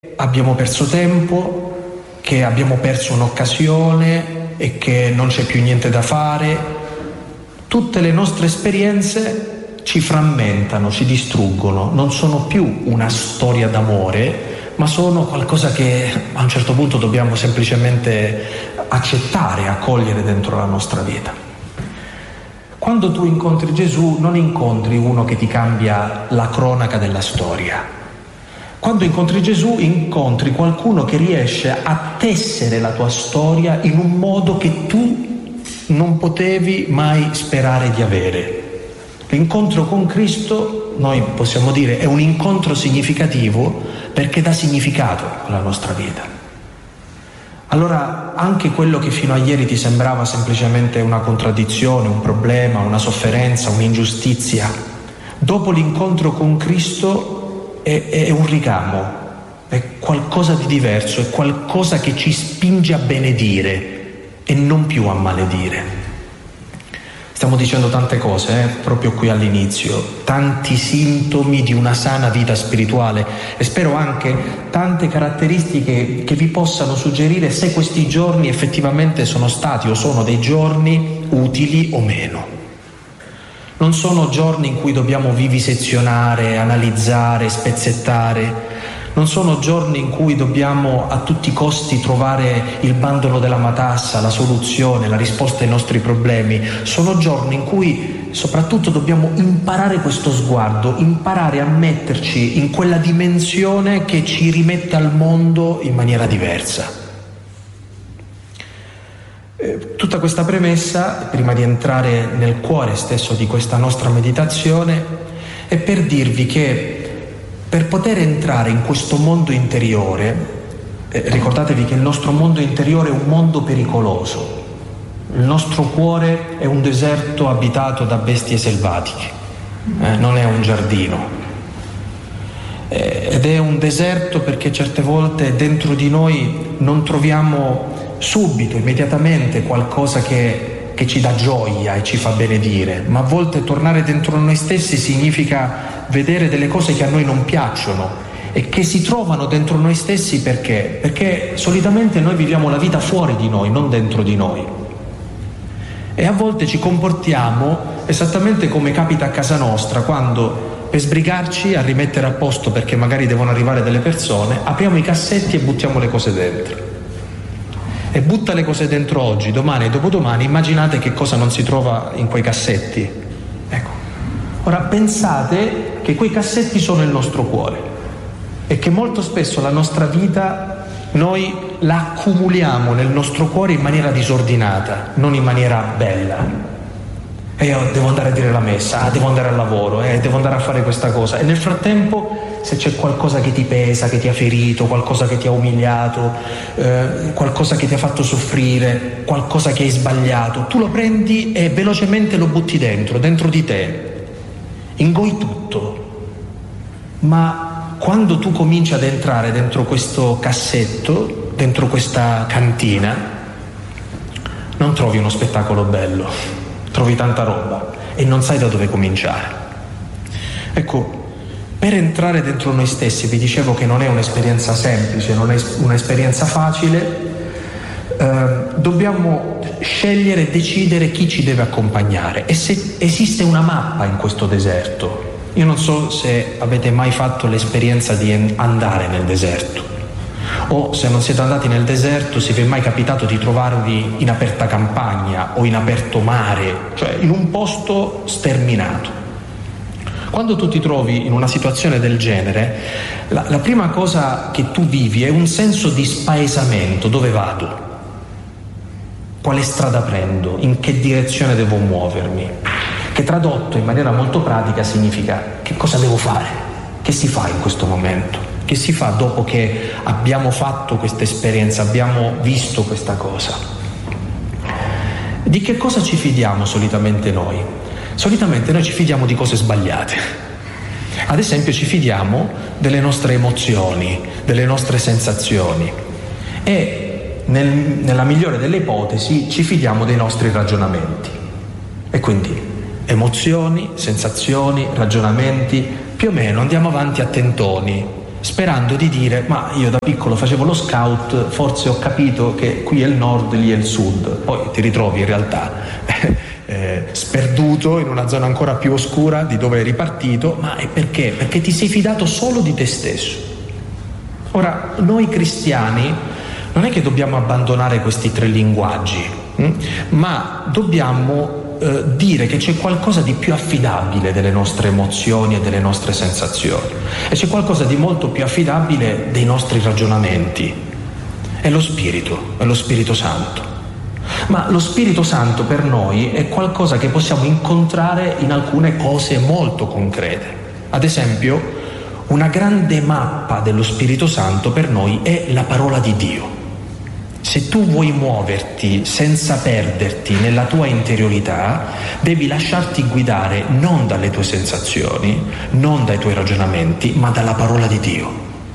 abbiamo perso tempo, che abbiamo perso un'occasione e che non c'è più niente da fare. Tutte le nostre esperienze ci frammentano, ci distruggono, non sono più una storia d'amore, ma sono qualcosa che a un certo punto dobbiamo semplicemente accettare, accogliere dentro la nostra vita. Quando tu incontri Gesù non incontri uno che ti cambia la cronaca della storia. Quando incontri Gesù incontri qualcuno che riesce a tessere la tua storia in un modo che tu non potevi mai sperare di avere. L'incontro con Cristo, noi possiamo dire, è un incontro significativo perché dà significato alla nostra vita. Allora anche quello che fino a ieri ti sembrava semplicemente una contraddizione, un problema, una sofferenza, un'ingiustizia, dopo l'incontro con Cristo è un ricamo, è qualcosa di diverso, è qualcosa che ci spinge a benedire e non più a maledire. Stiamo dicendo tante cose, proprio qui all'inizio, tanti sintomi di una sana vita spirituale e spero anche tante caratteristiche che vi possano suggerire se questi giorni effettivamente sono stati o sono dei giorni utili o meno. Non sono giorni in cui dobbiamo vivisezionare, analizzare, spezzettare. Non sono giorni in cui dobbiamo a tutti i costi trovare il bandolo della matassa, la soluzione, la risposta ai nostri problemi. Sono giorni in cui soprattutto dobbiamo imparare questo sguardo, imparare a metterci in quella dimensione che ci rimette al mondo in maniera diversa. Tutta questa premessa, prima di entrare nel cuore stesso di questa nostra meditazione, è per dirvi che per poter entrare in questo mondo interiore, ricordatevi che il nostro mondo interiore è un mondo pericoloso, il nostro cuore è un deserto abitato da bestie selvatiche, non è un giardino, ed è un deserto perché certe volte dentro di noi non troviamo subito, immediatamente qualcosa che ci dà gioia e ci fa benedire, ma a volte tornare dentro noi stessi significa vedere delle cose che a noi non piacciono e che si trovano dentro noi stessi perché solitamente noi viviamo la vita fuori di noi, non dentro di noi, e a volte ci comportiamo esattamente come capita a casa nostra, quando per sbrigarci a rimettere a posto perché magari devono arrivare delle persone, apriamo i cassetti e buttiamo le cose dentro. E butta le cose dentro oggi, domani e dopodomani, immaginate che cosa non si trova in quei cassetti. Ecco. Ora pensate che quei cassetti sono il nostro cuore e che molto spesso la nostra vita noi la accumuliamo nel nostro cuore in maniera disordinata, non in maniera bella. E io devo andare a dire la messa, devo andare al lavoro, devo andare a fare questa cosa. E nel frattempo, se c'è qualcosa che ti pesa, che ti ha ferito, qualcosa che ti ha umiliato, qualcosa che ti ha fatto soffrire, qualcosa che hai sbagliato, tu lo prendi e velocemente lo butti dentro di te, ingoi tutto. Ma quando tu cominci ad entrare dentro questo cassetto, dentro questa cantina, non trovi uno spettacolo bello, trovi tanta roba e non sai da dove cominciare. Ecco, per entrare dentro noi stessi, vi dicevo che non è un'esperienza semplice, non è un'esperienza facile, dobbiamo scegliere e decidere chi ci deve accompagnare e se esiste una mappa in questo deserto. Io non so se avete mai fatto l'esperienza di andare nel deserto o se non siete andati nel deserto, se vi è mai capitato di trovarvi in aperta campagna o in aperto mare, cioè in un posto sterminato. Quando tu ti trovi in una situazione del genere, la prima cosa che tu vivi è un senso di spaesamento. Dove vado? Quale strada prendo? In che direzione devo muovermi? Che tradotto in maniera molto pratica significa: che cosa devo fare? Che si fa in questo momento? Che si fa dopo che abbiamo fatto questa esperienza, abbiamo visto questa cosa? Di che cosa ci fidiamo solitamente noi? Solitamente noi ci fidiamo di cose sbagliate. Ad esempio ci fidiamo delle nostre emozioni, delle nostre sensazioni e nella migliore delle ipotesi ci fidiamo dei nostri ragionamenti. E quindi emozioni, sensazioni, ragionamenti, più o meno andiamo avanti a tentoni sperando di dire: ma io da piccolo facevo lo scout, forse ho capito che qui è il nord, lì è il sud. Poi ti ritrovi in realtà sperduto in una zona ancora più oscura di dove eri partito. Ma è perché? Perché ti sei fidato solo di te stesso. Ora, noi cristiani non è che dobbiamo abbandonare questi tre linguaggi, ma dobbiamo dire che c'è qualcosa di più affidabile delle nostre emozioni e delle nostre sensazioni, e c'è qualcosa di molto più affidabile dei nostri ragionamenti. È lo Spirito Santo. Ma lo Spirito Santo per noi è qualcosa che possiamo incontrare in alcune cose molto concrete. Ad esempio, una grande mappa dello Spirito Santo per noi è la parola di Dio. Se tu vuoi muoverti senza perderti nella tua interiorità, devi lasciarti guidare non dalle tue sensazioni, non dai tuoi ragionamenti, ma dalla parola di Dio.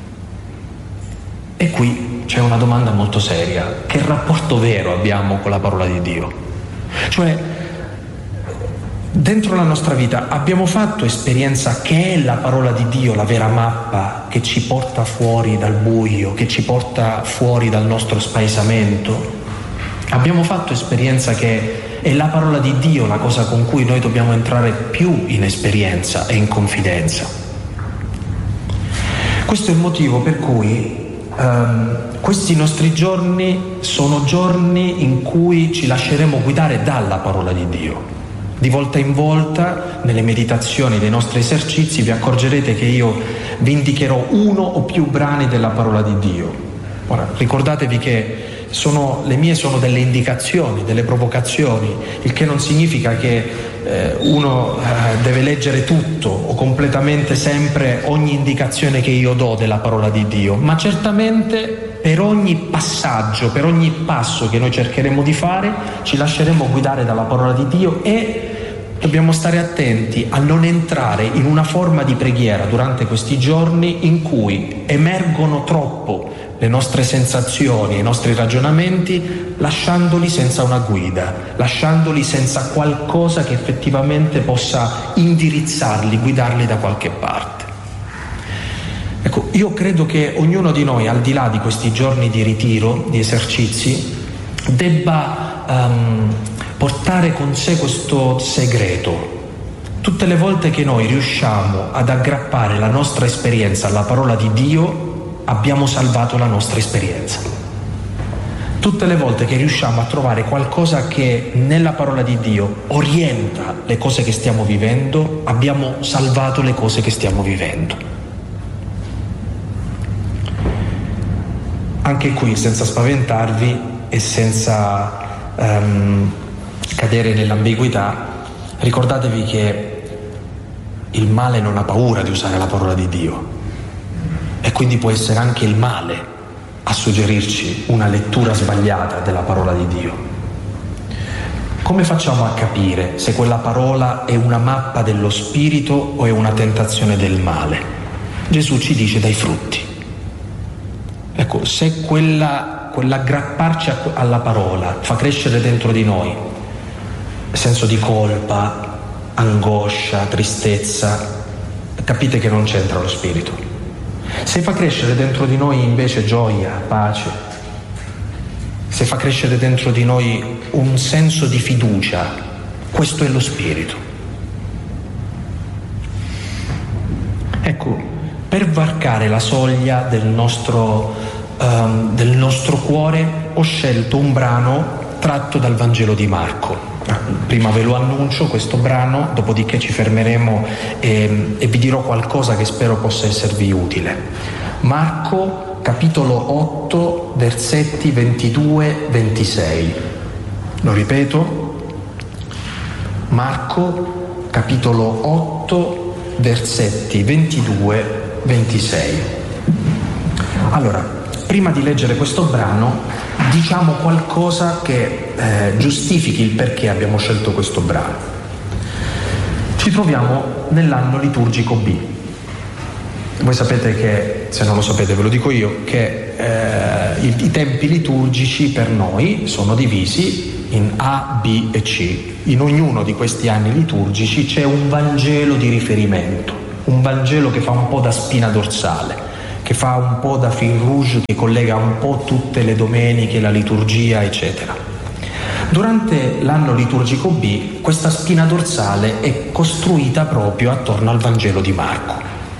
E qui c'è una domanda molto seria: che rapporto vero abbiamo con la parola di Dio? Cioè, dentro la nostra vita abbiamo fatto esperienza che è la parola di Dio la vera mappa che ci porta fuori dal buio, che ci porta fuori dal nostro spaesamento? Abbiamo fatto esperienza che è la parola di Dio la cosa con cui noi dobbiamo entrare più in esperienza e in confidenza? Questo è il motivo per cui questi nostri giorni sono giorni in cui ci lasceremo guidare dalla parola di Dio. Di volta in volta, nelle meditazioni dei nostri esercizi, vi accorgerete che io vi indicherò uno o più brani della parola di Dio. Ora, ricordatevi che le mie sono delle indicazioni, delle provocazioni, il che non significa che uno deve leggere tutto o completamente sempre ogni indicazione che io do della parola di Dio, ma certamente per ogni passaggio, per ogni passo che noi cercheremo di fare, ci lasceremo guidare dalla parola di Dio, e dobbiamo stare attenti a non entrare in una forma di preghiera durante questi giorni in cui emergono troppo le nostre sensazioni, i nostri ragionamenti, lasciandoli senza una guida, lasciandoli senza qualcosa che effettivamente possa indirizzarli, guidarli da qualche parte. Ecco, io credo che ognuno di noi, al di là di questi giorni di ritiro, di esercizi, debba portare con sé questo segreto. Tutte le volte che noi riusciamo ad aggrappare la nostra esperienza alla parola di Dio, abbiamo salvato la nostra esperienza. Tutte le volte che riusciamo a trovare qualcosa che nella parola di Dio orienta le cose che stiamo vivendo, abbiamo salvato le cose che stiamo vivendo. Anche qui, senza spaventarvi e senza cadere nell'ambiguità, ricordatevi che il male non ha paura di usare la parola di Dio, e quindi può essere anche il male a suggerirci una lettura sbagliata della parola di Dio. Come facciamo a capire se quella parola è una mappa dello spirito o è una tentazione del male? Gesù ci dice: dai frutti. Ecco, se quell'aggrapparci alla parola fa crescere dentro di noi senso di colpa, angoscia, tristezza, capite che non c'entra lo spirito. Se fa crescere dentro di noi invece gioia, pace, se fa crescere dentro di noi un senso di fiducia, questo è lo spirito. Ecco, per varcare la soglia del nostro cuore ho scelto un brano tratto dal Vangelo di Marco. Prima ve lo annuncio questo brano, dopodiché ci fermeremo e vi dirò qualcosa che spero possa esservi utile. Marco capitolo 8 versetti 22-26. Lo ripeto, Marco capitolo 8 versetti 22-26. Allora, prima di leggere questo brano, diciamo qualcosa che giustifichi il perché abbiamo scelto questo brano. Ci troviamo nell'anno liturgico B. Voi sapete che, se non lo sapete ve lo dico io, che i tempi liturgici per noi sono divisi in A, B e C. In ognuno di questi anni liturgici c'è un Vangelo di riferimento, un Vangelo che fa un po' da spina dorsale, che fa un po' da fil rouge, che collega un po' tutte le domeniche, la liturgia, eccetera. Durante l'anno liturgico B, questa spina dorsale è costruita proprio attorno al Vangelo di Marco.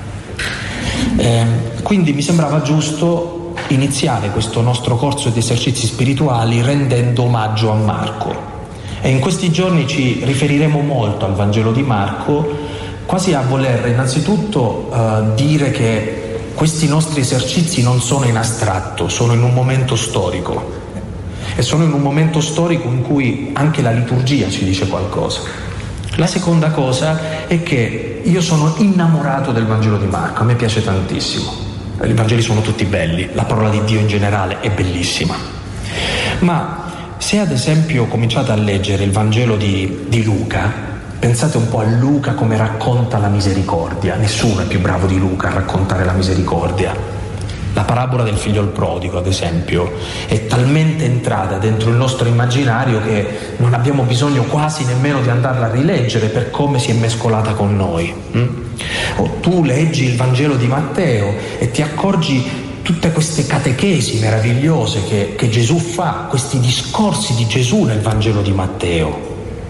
Quindi mi sembrava giusto iniziare questo nostro corso di esercizi spirituali rendendo omaggio a Marco. E in questi giorni ci riferiremo molto al Vangelo di Marco, quasi a voler innanzitutto dire che questi nostri esercizi non sono in astratto, sono in un momento storico. E sono in un momento storico in cui anche la liturgia ci dice qualcosa. La seconda cosa è che io sono innamorato del Vangelo di Marco, a me piace tantissimo. I Vangeli sono tutti belli, la parola di Dio in generale è bellissima. Ma se ad esempio cominciate a leggere il Vangelo di Luca, pensate un po' a Luca come racconta la misericordia. Nessuno è più bravo di Luca a raccontare la misericordia. La parabola del figlio il prodigo, ad esempio, è talmente entrata dentro il nostro immaginario che non abbiamo bisogno quasi nemmeno di andarla a rileggere per come si è mescolata con noi. O tu leggi il Vangelo di Matteo e ti accorgi tutte queste catechesi meravigliose che Gesù fa, questi discorsi di Gesù nel Vangelo di Matteo.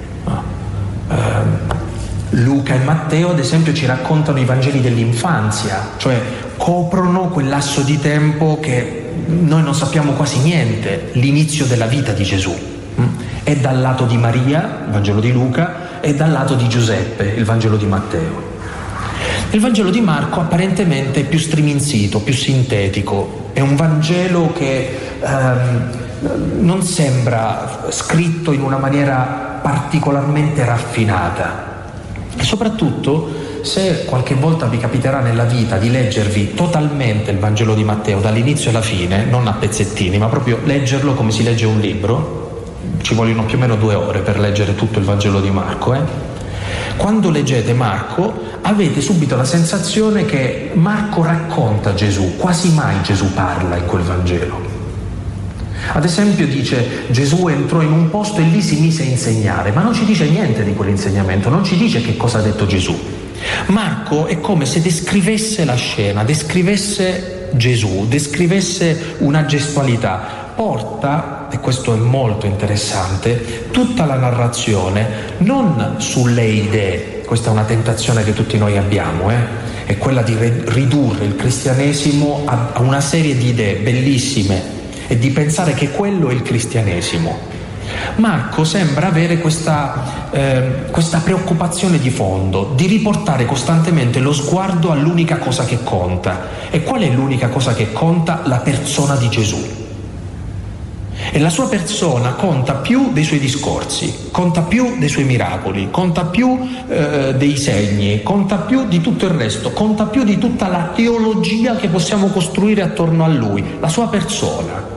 Luca e Matteo, ad esempio, ci raccontano i Vangeli dell'infanzia, cioè coprono quel lasso di tempo che noi non sappiamo quasi niente, l'inizio della vita di Gesù. È dal lato di Maria, il Vangelo di Luca, e dal lato di Giuseppe, il Vangelo di Matteo. Il Vangelo di Marco apparentemente è più striminzito, più sintetico, è un Vangelo che non sembra scritto in una maniera particolarmente raffinata. E soprattutto, se qualche volta vi capiterà nella vita di leggervi totalmente il Vangelo di Matteo dall'inizio alla fine, non a pezzettini, ma proprio leggerlo come si legge un libro, ci vogliono più o meno 2 ore per leggere tutto il Vangelo di Marco, Quando leggete Marco avete subito la sensazione che Marco racconta Gesù, quasi mai Gesù parla in quel Vangelo. Ad esempio dice: Gesù entrò in un posto e lì si mise a insegnare, ma non ci dice niente di quell'insegnamento, non ci dice che cosa ha detto Gesù. Marco è come se descrivesse la scena, descrivesse Gesù, descrivesse una gestualità, porta, e questo è molto interessante, tutta la narrazione non sulle idee. Questa è una tentazione che tutti noi abbiamo, è quella di ridurre il cristianesimo a una serie di idee bellissime e di pensare che quello è il cristianesimo. Marco sembra avere questa preoccupazione di fondo, di riportare costantemente lo sguardo all'unica cosa che conta. E qual è l'unica cosa che conta? La persona di Gesù. E la sua persona conta più dei suoi discorsi, conta più dei suoi miracoli, conta più dei segni, conta più di tutto il resto, conta più di tutta la teologia che possiamo costruire attorno a lui, la sua persona.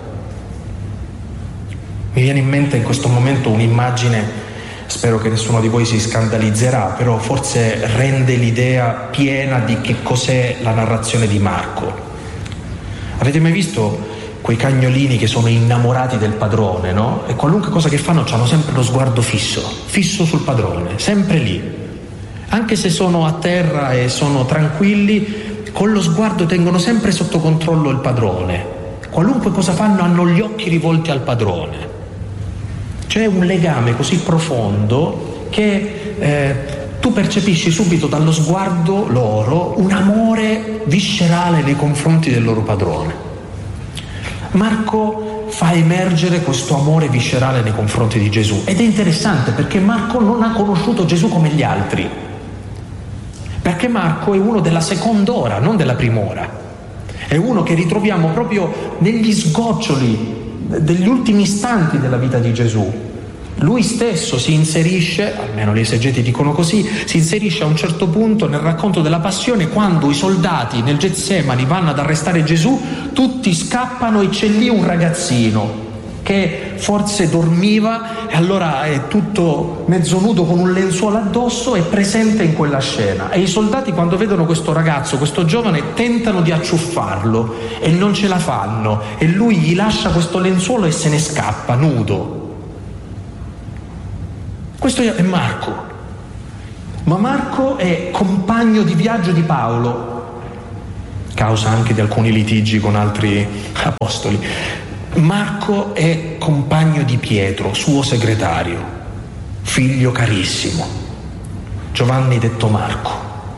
Mi viene in mente in questo momento un'immagine, spero che nessuno di voi si scandalizzerà, però forse rende l'idea piena di che cos'è la narrazione di Marco. Avete mai visto quei cagnolini che sono innamorati del padrone, no? E qualunque cosa che fanno hanno sempre lo sguardo fisso sul padrone, sempre lì. Anche se sono a terra e sono tranquilli, con lo sguardo tengono sempre sotto controllo il padrone. Qualunque cosa fanno hanno gli occhi rivolti al padrone. C'è un legame così profondo che tu percepisci subito dallo sguardo loro un amore viscerale nei confronti del loro padrone. Marco fa emergere questo amore viscerale nei confronti di Gesù ed è interessante perché Marco non ha conosciuto Gesù come gli altri, perché Marco è uno della seconda ora, non della prima ora, è uno che ritroviamo proprio negli sgoccioli degli ultimi istanti della vita di Gesù. Lui stesso si inserisce, almeno gli esegeti dicono così, si inserisce a un certo punto nel racconto della passione quando i soldati nel Getsemani vanno ad arrestare Gesù, tutti scappano e c'è lì un ragazzino che forse dormiva e allora è tutto mezzo nudo con un lenzuolo addosso, è presente in quella scena e i soldati quando vedono questo ragazzo, questo giovane, tentano di acciuffarlo e non ce la fanno e lui gli lascia questo lenzuolo e se ne scappa nudo. Questo è Marco, ma Marco è compagno di viaggio di Paolo causa anche di alcuni litigi con altri apostoli. Marco è compagno di Pietro, suo segretario, figlio carissimo, Giovanni detto Marco.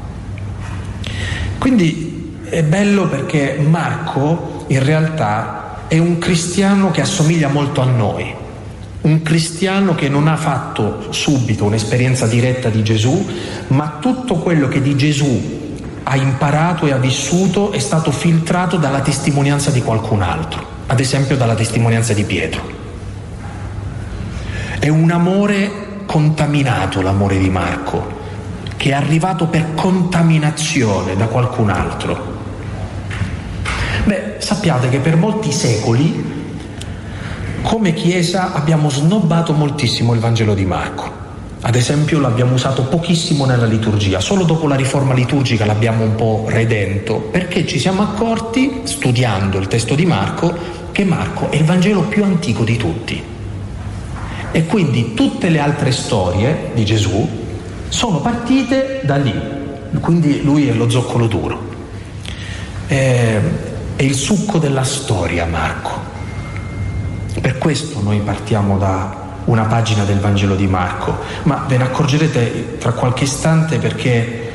Quindi è bello perché Marco in realtà è un cristiano che assomiglia molto a noi, un cristiano che non ha fatto subito un'esperienza diretta di Gesù, ma tutto quello che di Gesù ha imparato e ha vissuto è stato filtrato dalla testimonianza di qualcun altro, ad esempio dalla testimonianza di Pietro. È un amore contaminato, l'amore di Marco, che è arrivato per contaminazione da qualcun altro. Sappiate che per molti secoli come Chiesa abbiamo snobbato moltissimo il Vangelo di Marco. Ad esempio l'abbiamo usato pochissimo nella liturgia, solo dopo la riforma liturgica l'abbiamo un po' redento, perché ci siamo accorti, studiando il testo di Marco, che Marco è il Vangelo più antico di tutti. E quindi tutte le altre storie di Gesù sono partite da lì, quindi lui è lo zoccolo duro. È il succo della storia, Marco. Per questo noi partiamo da una pagina del Vangelo di Marco, ma ve ne accorgerete tra qualche istante perché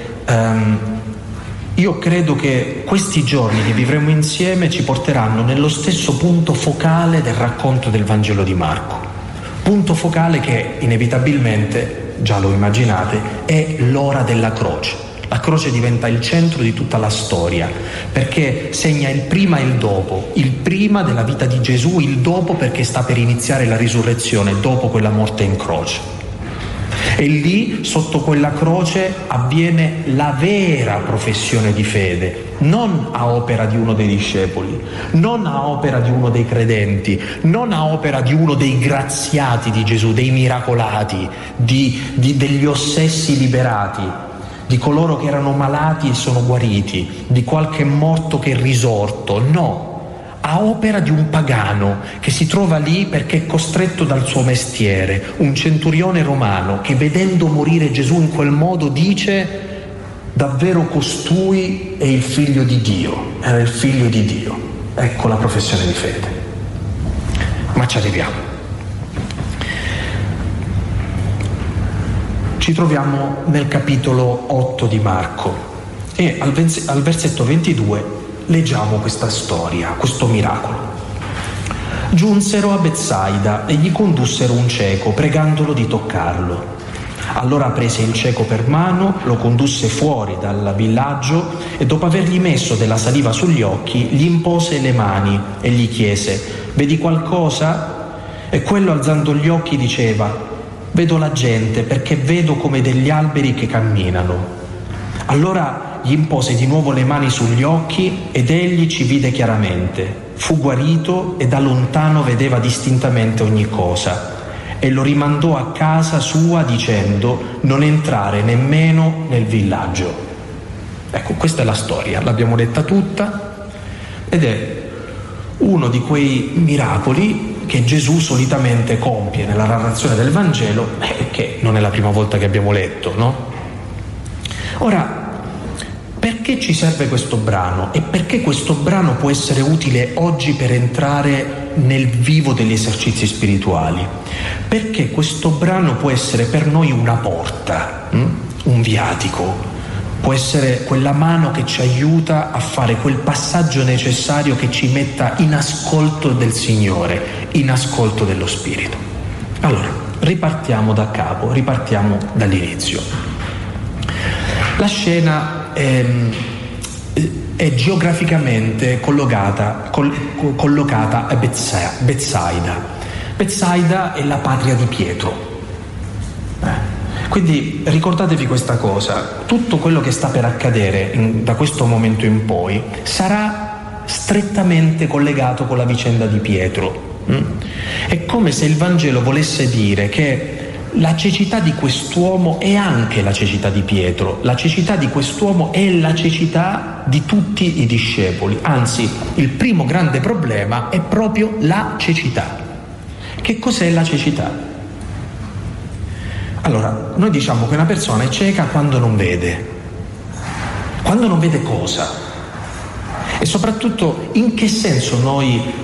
io credo che questi giorni che vivremo insieme ci porteranno nello stesso punto focale del racconto del Vangelo di Marco. Punto focale che inevitabilmente, già lo immaginate, è l'ora della croce. La croce diventa il centro di tutta la storia, perché segna il prima e il dopo, il prima della vita di Gesù, il dopo perché sta per iniziare la risurrezione, dopo quella morte in croce. E lì, sotto quella croce, avviene la vera professione di fede, non a opera di uno dei discepoli, non a opera di uno dei credenti, non a opera di uno dei graziati di Gesù, dei miracolati, degli ossessi liberati, di coloro che erano malati e sono guariti, di qualche morto che è risorto, no, a opera di un pagano che si trova lì perché è costretto dal suo mestiere, un centurione romano che vedendo morire Gesù in quel modo dice: davvero costui è il figlio di Dio, era il figlio di Dio. Ecco la professione di fede. Ma ci arriviamo. Ci troviamo nel capitolo 8 di Marco e al versetto 22 leggiamo questa storia, questo miracolo. Giunsero a Betsaida e gli condussero un cieco, pregandolo di toccarlo. Allora prese il cieco per mano, lo condusse fuori dal villaggio e dopo avergli messo della saliva sugli occhi, gli impose le mani e gli chiese: vedi qualcosa? E quello, alzando gli occhi, diceva: vedo la gente, perché vedo come degli alberi che camminano. Allora gli impose di nuovo le mani sugli occhi ed egli ci vide chiaramente. Fu guarito e da lontano vedeva distintamente ogni cosa. E lo rimandò a casa sua dicendo: non entrare nemmeno nel villaggio. Ecco, questa è la storia, l'abbiamo letta tutta ed è uno di quei miracoli che Gesù solitamente compie nella narrazione del Vangelo, che non è la prima volta che abbiamo letto, no? Ora, perché ci serve questo brano e perché questo brano può essere utile oggi per entrare nel vivo degli esercizi spirituali? Perché questo brano può essere per noi una porta, un viatico, può essere quella mano che ci aiuta a fare quel passaggio necessario che ci metta in ascolto del Signore, in ascolto dello Spirito. Allora, ripartiamo da capo, ripartiamo dall'inizio. La scena è geograficamente collocata a Betsaida. Betsaida è la patria di Pietro. Quindi ricordatevi questa cosa: tutto quello che sta per accadere da questo momento in poi sarà strettamente collegato con la vicenda di Pietro. È come se il Vangelo volesse dire che la cecità di quest'uomo è anche la cecità di Pietro, la cecità di quest'uomo è la cecità di tutti i discepoli, anzi il primo grande problema è proprio la cecità. Che cos'è la cecità? Allora, noi diciamo che una persona è cieca quando non vede. Quando non vede cosa? E soprattutto in che senso noi